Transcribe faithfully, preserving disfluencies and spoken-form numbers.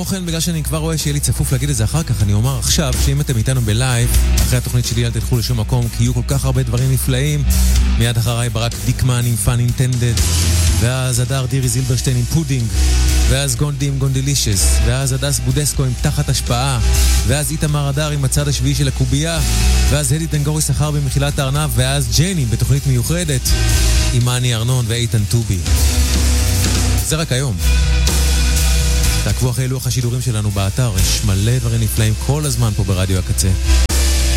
כמו כן, בגלל שאני כבר רואה שיהיה לי צפוף להגיד את זה אחר כך, אני אומר עכשיו שאם אתם איתנו בלייב, אחרי התוכנית שלי אל תלכו לשום מקום, כי יהיו כל כך הרבה דברים נפלאים. מיד אחריי ברק דיקמן עם פאן אינטנדד, ואז הדר דירי זילברשטיין עם פודינג, ואז גונדי עם גונדלישס, ואז הדס בודסקו עם תחת השפעה, ואז איתמר הדר עם הצד השביעי של הקובייה, ואז הדי דנגורי שכר במחילת הארנב, ואז ג'ני בתוכנית מיוחדת עם מאני ארנון ואיתן טובי. זה רק היום. תעקבו אחרי לוח השידורים שלנו באתר, יש מלא דברים נפלאים כל הזמן פה ברדיו הקצה.